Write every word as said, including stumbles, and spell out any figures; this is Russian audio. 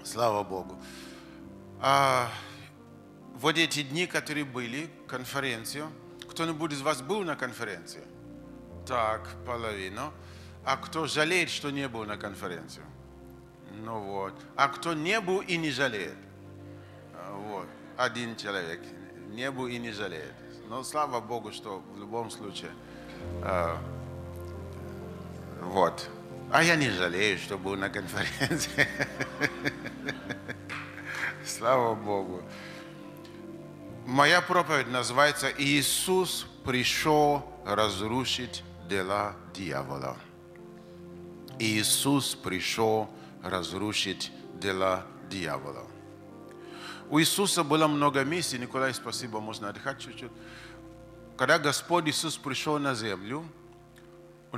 Слава Богу. А, вот эти дни, которые были, конференцию. Кто-нибудь из вас был на конференции? Так, половину. А кто жалеет, что не был на конференции? Ну вот. А кто не был и не жалеет? А, вот. Один человек. Не был и не жалеет. Но слава Богу, что в любом случае. А, вот. А я не жалею, что был на конференции. Слава Богу. Моя проповедь называется «Иисус пришел разрушить дела дьявола». Иисус пришел разрушить дела дьявола. У Иисуса было много миссий. Николай, спасибо, можно отдыхать чуть-чуть. Когда Господь Иисус пришел на землю,